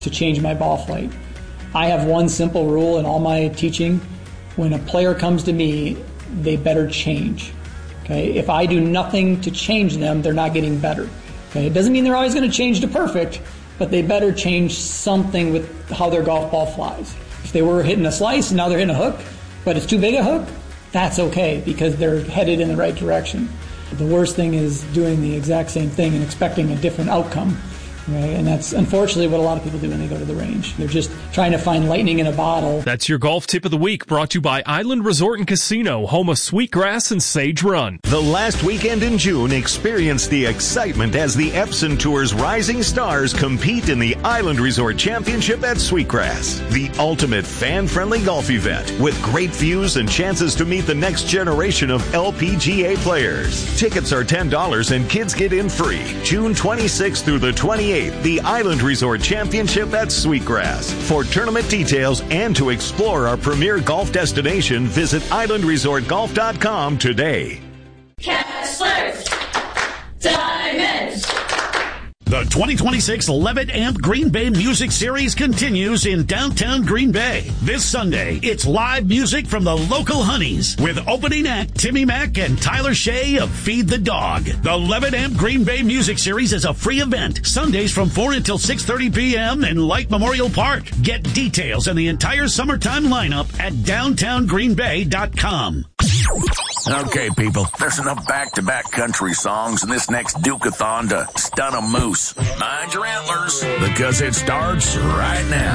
to change my ball flight. I have one simple rule in all my teaching. When a player comes to me, they better change. Okay? If I do nothing to change them, they're not getting better. Okay? It doesn't mean they're always going to change to perfect, but they better change something with how their golf ball flies. If they were hitting a slice and now they're hitting a hook, but it's too big a hook, that's okay because they're headed in the right direction. The worst thing is doing the exact same thing and expecting a different outcome. Right? And that's unfortunately what a lot of people do when they go to the range. They're just trying to find lightning in a bottle. That's your golf tip of the week, brought to you by Island Resort and Casino, home of Sweetgrass and Sage Run. The last weekend in June, experience the excitement as the Epson Tour's rising stars compete in the Island Resort Championship at Sweetgrass, the ultimate fan-friendly golf event with great views and chances to meet the next generation of LPGA players. Tickets are $10 and kids get in free. June 26th through the 28th. The Island Resort Championship at Sweetgrass. For tournament details and to explore our premier golf destination, visit islandresortgolf.com today. Kessler's Diamonds. The 2026 Levitt Amp Green Bay Music Series continues in downtown Green Bay. This Sunday, it's live music from the local Honeys with opening act Timmy Mack and Tyler Shea of Feed the Dog. The Levitt Amp Green Bay Music Series is a free event, Sundays from 4 until 6:30 p.m. in Light Memorial Park. Get details on the entire summertime lineup at downtowngreenbay.com. Okay, people, there's enough back-to-back country songs in this next Duke-a-thon to stun a moose. Mind your antlers, because it starts right now.